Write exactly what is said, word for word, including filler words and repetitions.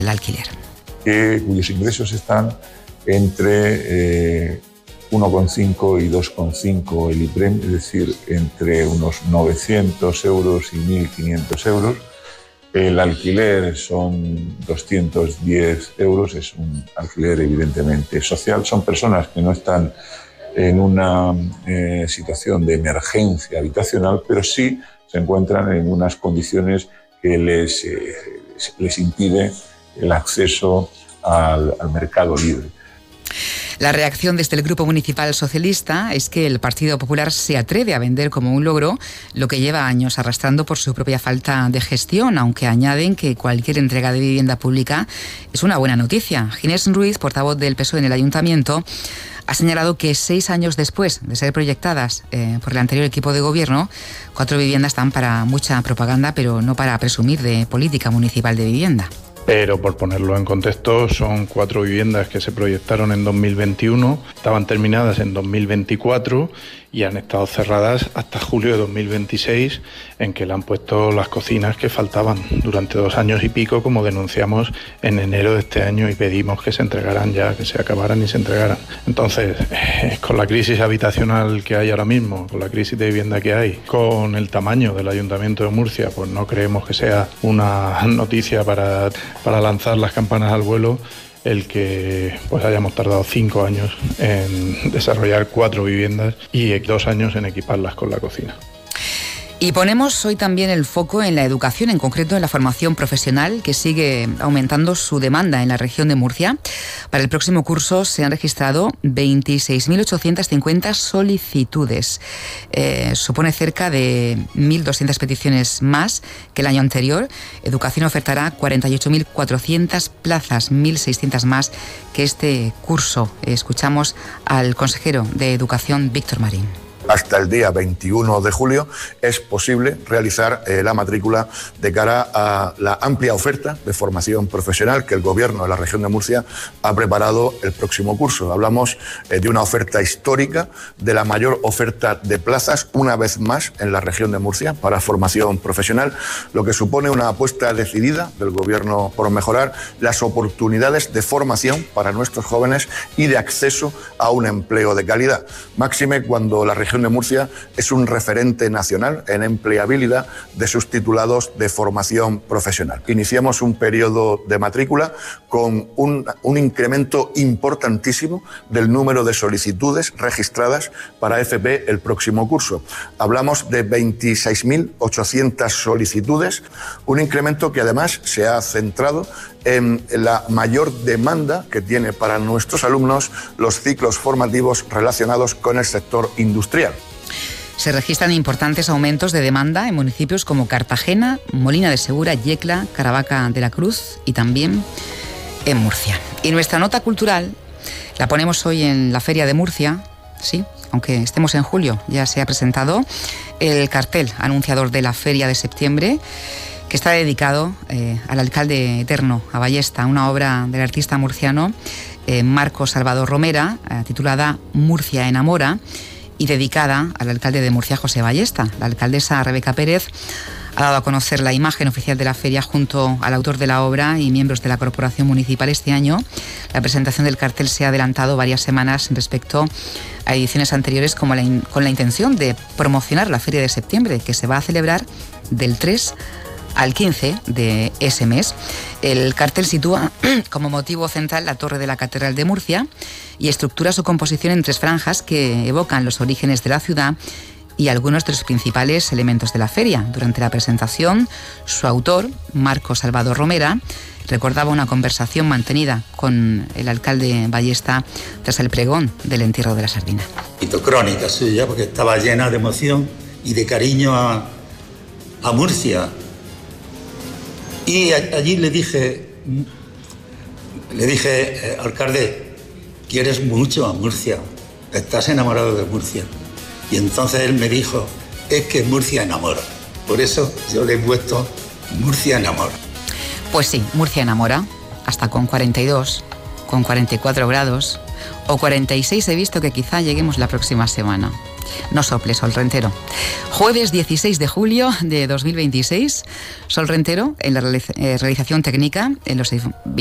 el alquiler. Que, cuyos ingresos están entre eh, uno coma cinco y dos coma cinco el IPREM, es decir, entre unos novecientos euros y mil quinientos euros. El alquiler son doscientos diez euros, es un alquiler evidentemente social. Son personas que no están en una eh, situación de emergencia habitacional, pero sí se encuentran en unas condiciones que les, eh, les impide el acceso al, al mercado libre. La reacción desde el Grupo Municipal Socialista es que el Partido Popular se atreve a vender como un logro lo que lleva años arrastrando por su propia falta de gestión, aunque añaden que cualquier entrega de vivienda pública es una buena noticia. Ginés Ruiz, portavoz del P S O E en el Ayuntamiento, ha señalado que seis años después de ser proyectadas eh, por el anterior equipo de gobierno, cuatro viviendas están para mucha propaganda, pero no para presumir de política municipal de vivienda. Pero por ponerlo en contexto, son cuatro viviendas que se proyectaron en dos mil veintiuno, estaban terminadas en dos mil veinticuatro y han estado cerradas hasta julio de dos mil veintiséis, en que le han puesto las cocinas que faltaban durante dos años y pico, como denunciamos en enero de este año y pedimos que se entregaran ya, que se acabaran y se entregaran. Entonces, eh, con la crisis habitacional que hay ahora mismo, con la crisis de vivienda que hay, con el tamaño del Ayuntamiento de Murcia, pues no creemos que sea una noticia para, para lanzar las campanas al vuelo el que pues hayamos tardado cinco años en desarrollar cuatro viviendas y dos años en equiparlas con la cocina. Y ponemos hoy también el foco en la educación, en concreto en la formación profesional, que sigue aumentando su demanda en la región de Murcia. Para el próximo curso se han registrado veintiséis mil ochocientas cincuenta solicitudes. Eh, supone cerca de mil doscientas peticiones más que el año anterior. Educación ofertará cuarenta y ocho mil cuatrocientas plazas, mil seiscientas más que este curso. Escuchamos al consejero de Educación, Víctor Marín. Hasta el día veintiuno de julio es posible realizar eh, la matrícula de cara a la amplia oferta de formación profesional que el Gobierno de la región de Murcia ha preparado el próximo curso. Hablamos eh, de una oferta histórica, de la mayor oferta de plazas, una vez más, en la región de Murcia para formación profesional, lo que supone una apuesta decidida del Gobierno por mejorar las oportunidades de formación para nuestros jóvenes y de acceso a un empleo de calidad. Máxime cuando la región de Murcia es un referente nacional en empleabilidad de sus titulados de formación profesional. Iniciamos un periodo de matrícula con un, un incremento importantísimo del número de solicitudes registradas para F P el próximo curso. Hablamos de veintiséis mil ochocientas solicitudes, un incremento que además se ha centrado en la mayor demanda que tiene para nuestros alumnos los ciclos formativos relacionados con el sector industrial. Se registran importantes aumentos de demanda en municipios como Cartagena, Molina de Segura, Yecla, Caravaca de la Cruz y también en Murcia. Y nuestra nota cultural la ponemos hoy en la Feria de Murcia, sí, aunque estemos en julio, ya se ha presentado el cartel anunciador de la Feria de septiembre, que está dedicado eh, al alcalde eterno, a Ballesta, una obra del artista murciano eh, Marco Salvador Romera, eh, titulada Murcia enamora, y dedicada al alcalde de Murcia, José Ballesta. La alcaldesa Rebeca Pérez ha dado a conocer la imagen oficial de la feria junto al autor de la obra y miembros de la corporación municipal este año. La presentación del cartel se ha adelantado varias semanas respecto a ediciones anteriores, como la in- con la intención de promocionar la feria de septiembre, que se va a celebrar del tres al quince de ese mes. El cartel sitúa como motivo central la torre de la Catedral de Murcia y estructura su composición en tres franjas que evocan los orígenes de la ciudad y algunos de los principales elementos de la feria. Durante la presentación, su autor, Marco Salvador Romera, recordaba una conversación mantenida con el alcalde Ballesta tras el pregón del entierro de la sardina. Crónica suya, porque estaba llena de emoción y de cariño a, a Murcia. Y allí le dije, le dije, eh, alcalde, quieres mucho a Murcia, estás enamorado de Murcia. Y entonces él me dijo, es que Murcia enamora. Por eso yo le he puesto Murcia enamora. Pues sí, Murcia enamora, hasta con cuarenta y dos, con cuarenta y cuatro grados, o cuarenta y seis he visto que quizá lleguemos la próxima semana. No sople, Sol Rentero. Jueves dieciséis de julio de dos mil veintiséis, Sol Rentero en la realización técnica, en los